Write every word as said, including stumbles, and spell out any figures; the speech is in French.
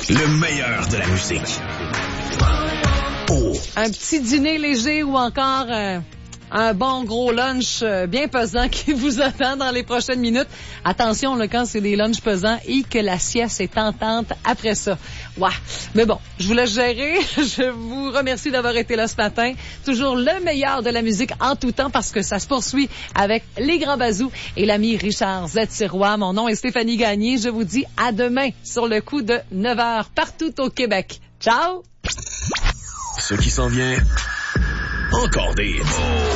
Le meilleur de la musique. Oh. Un petit dîner léger ou encore euh, un bon gros lunch euh, bien pesant qui vous attend dans les prochaines minutes. Attention, là, quand c'est des lunchs pesants et que la sieste est tentante après ça. Ouais. Mais bon, je vous laisse gérer. Je vous remercie d'avoir été là ce matin. Toujours le meilleur de la musique en tout temps parce que ça se poursuit avec les Grands Bazous et l'ami Richard Z-Sirois. Mon nom est Stéphanie Gagné. Je vous dis à demain sur le coup de neuf heures partout au Québec. Ciao! Ce qui s'en vient, encore des hits.